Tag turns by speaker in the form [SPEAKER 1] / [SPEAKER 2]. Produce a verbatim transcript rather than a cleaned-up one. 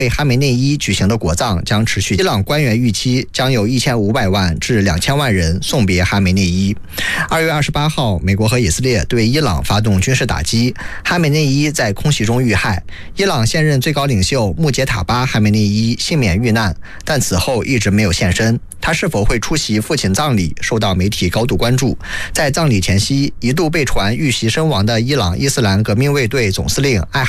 [SPEAKER 1] 为哈梅内伊举行的国葬将持续。伊朗官员预期将有一千五百万至两千万人送别哈梅内伊。二月二十八号，美国和以色列对伊朗发动军事打击，哈梅内伊在空袭中遇害。伊朗现任最高领袖穆杰塔巴·哈梅内伊幸免遇难，但此后一直没有现身。他是否会出席父亲葬礼，受到媒体高度关注。在葬礼前夕，一度被传遇袭身亡的伊朗伊斯兰革命卫队总司令艾